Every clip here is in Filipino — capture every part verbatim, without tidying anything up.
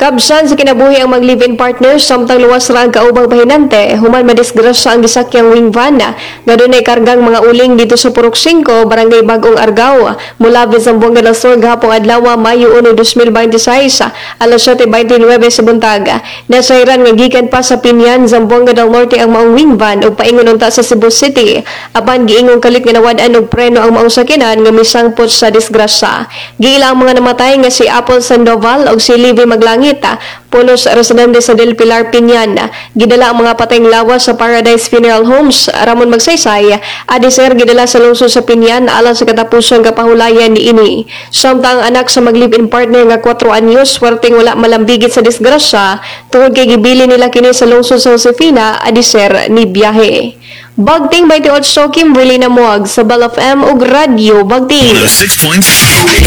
Kabsan sa kinabuhi ang mag-live-in partner samtang luwas ra ang kaubang bahinante human madisgrasya ang gisakyang wing van nga dunay kargang mga uling dito sa Purok singko, Barangay Bagong Argao. Mula Zamboanga del Sur gahapon adlaw Mayo uno, dos mil veintiséis alas siyete beintinuwebe sa buntaga. Nasayran nga gikan pa sa Pinyan, Zamboanga del Norte ang maong wing van ug paingon unta sa Cebu City. Apan giingong kalit nga nawad-an og preno ang maong sakyanan nga misangpot sa disgrasya. Giila ang mga namatay nga si Apple Sandoval ug si Livy Maglangit, pulos residente sa Del Pilar, Pinyan. Gidala ang mga patayng lawas sa Paradise Funeral Homes. Ramon Magsaysay, adiser gidala sa lungsod sa Pinyan alang sa katapusong kapahulayan ni ini. Samtang ang anak sa mag-live-in partner nga four anyos swerteng wala malambigit sa disgrasya tungod kay gibili nila kini sa lungsod sa Josefina, adiser ni biyahe. Bagting twenty-eight Kimberly na muag sa Bal F M ug Radio Bagting. six point five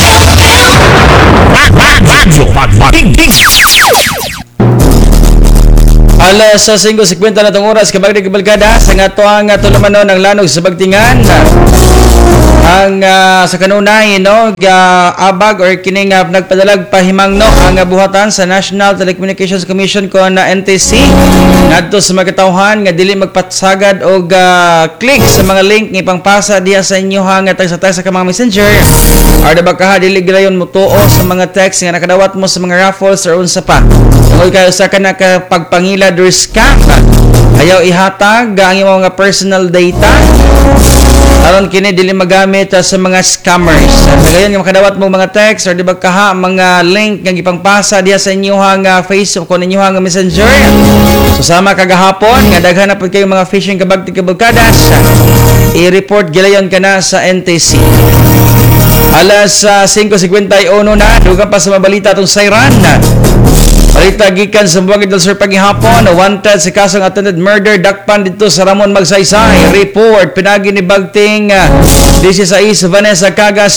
Alas sa five fifty na itong oras kabagdi kabalkada sa nga tuang tulumanon ng lanog sa Bagtingan. Ang uh, sa kanunay no uh, abag or kining uh, nagpadalag pahimang no ang uh, buhatan sa National Telecommunications Commission ko na N T C ngadto sa mga katawhan nga dili magpatsagad og uh, click sa mga link nga ipangpasa diha sa inyo hang sa text sa mga messenger arda ba ka dili gilayon mo tuo sa mga text nga nakadawat mo sa mga raffles or unsa pa tungod kayo sa kana ka pagpangila or scam ayaw ihatag ang imong mga personal data aron kini dili magamit uh, sa mga scammers. Dagayon nga makadawat mo mga text or di ba kaha mga link nga gipangpasa diha sa inyohang uh, Facebook o ninyohang Messenger. So sama kagahapon nga daghan na pud kayo mga phishing kabagti kabulkadas. I-report gilayon kana sa N T C. Alas uh, five fifty-one na dugang pa sa mabalita tong Sayran. Balita gikan sa Zamboanga del Sur pagihapon, wanted sa kasong attempted murder dakpan dito sa Ramon Magsaysay. Report pinagi ni Bagting uh, sixteen Vanessa Cagas